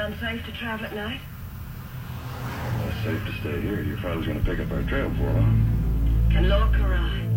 unsafe to travel at night? Well, it's safe to stay here. Your father's going to pick up our trail for a while. Can Lorca ride?